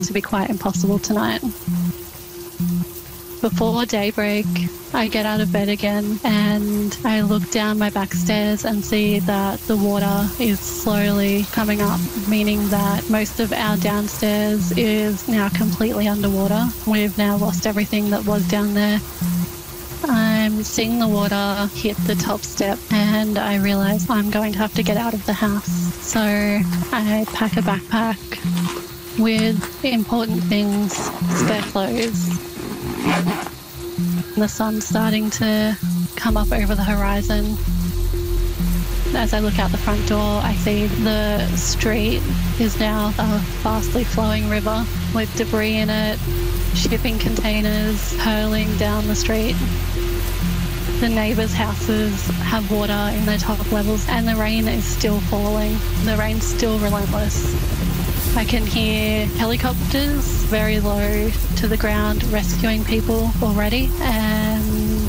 to be quite impossible tonight. Before daybreak, I get out of bed again and I look down my back stairs and see that the water is slowly coming up, meaning that most of our downstairs is now completely underwater. We've now lost everything that was down there. I'm seeing the water hit the top step and I realise I'm going to have to get out of the house. So I pack a backpack with important things, spare clothes. The sun's starting to come up over the horizon. As I look out the front door, I see the street is now a fastly flowing river with debris in it, shipping containers hurling down the street. The neighbours' houses have water in their top levels and the rain is still falling. The rain's still relentless. I can hear helicopters very low to the ground rescuing people already, and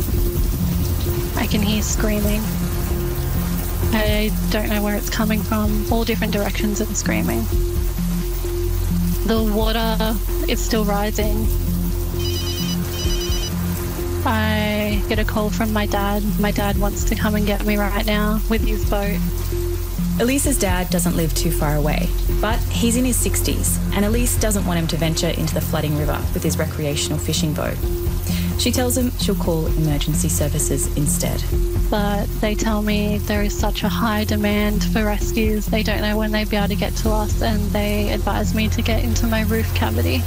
I can hear screaming. I don't know where it's coming from, all different directions of screaming. The water is still rising. I get a call from my dad. My dad wants to come and get me right now with his boat. Elise's dad doesn't live too far away, but he's in his 60s and Elise doesn't want him to venture into the flooding river with his recreational fishing boat. She tells him she'll call emergency services instead. But they tell me there is such a high demand for rescues. They don't know when they'll be able to get to us and they advise me to get into my roof cavity.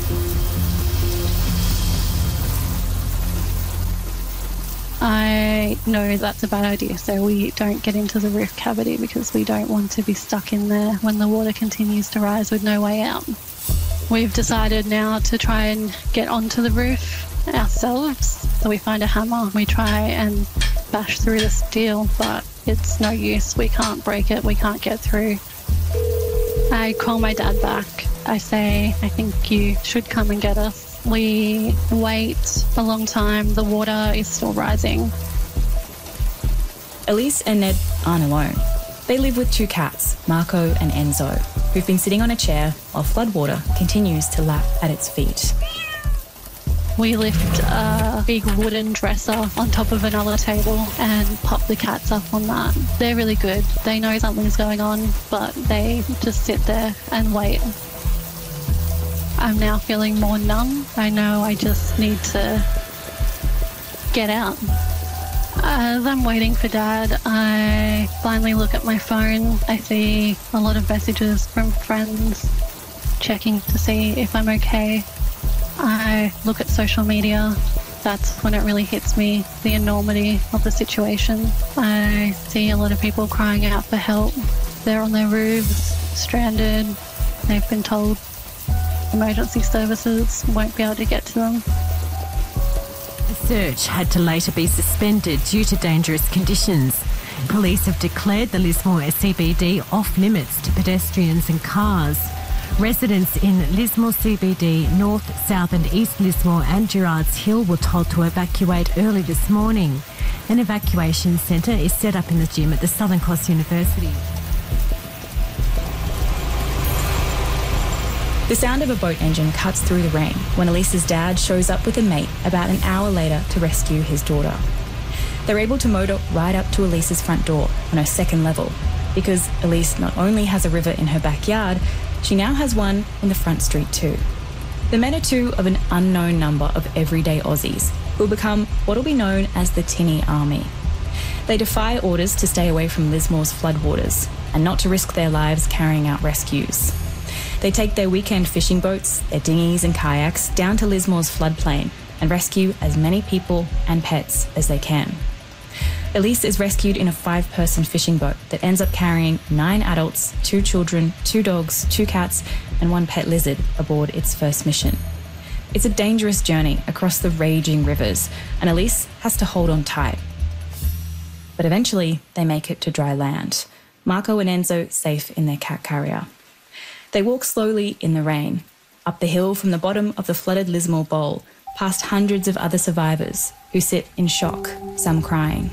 I know that's a bad idea, so we don't get into the roof cavity because we don't want to be stuck in there when the water continues to rise with no way out. We've decided now to try and get onto the roof ourselves. So we find a hammer, we try and bash through the steel, but it's no use. We can't break it, we can't get through. I call my dad back. I say, I think you should come and get us. We wait a long time. The water is still rising. Elise and Ned aren't alone. They live with two cats, Marco and Enzo, who've been sitting on a chair while floodwater continues to lap at its feet. We lift a big wooden dresser on top of another table and pop the cats up on that. They're really good. They know something's going on, but they just sit there and wait. I'm now feeling more numb. I know I just need to get out. As I'm waiting for Dad, I finally look at my phone. I see a lot of messages from friends checking to see if I'm okay. I look at social media. That's when it really hits me, the enormity of the situation. I see a lot of people crying out for help. They're on their roofs, stranded. They've been told emergency services won't be able to get to them. The search had to later be suspended due to dangerous conditions. Police have declared the Lismore CBD off limits to pedestrians and cars. Residents in Lismore CBD, North, South and East Lismore and Gerrards Hill were told to evacuate early this morning. An evacuation centre is set up in the gym at the Southern Cross University. The sound of a boat engine cuts through the rain when Elise's dad shows up with a mate about an hour later to rescue his daughter. They're able to motor right up to Elise's front door on her second level because Elise not only has a river in her backyard, she now has one in the front street too. The men are two of an unknown number of everyday Aussies who will become what will be known as the Tinny Army. They defy orders to stay away from Lismore's floodwaters and not to risk their lives carrying out rescues. They take their weekend fishing boats, their dinghies and kayaks down to Lismore's floodplain and rescue as many people and pets as they can. Elise is rescued in a 5-person fishing boat that ends up carrying 9 adults, 2 children, 2 dogs, 2 cats and 1 pet lizard aboard its first mission. It's a dangerous journey across the raging rivers and Elise has to hold on tight. But eventually they make it to dry land, Marco and Enzo safe in their cat carrier. They walk slowly in the rain, up the hill from the bottom of the flooded Lismore Bowl, past hundreds of other survivors who sit in shock, some crying.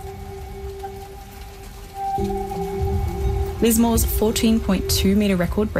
Lismore's 14.2 metre record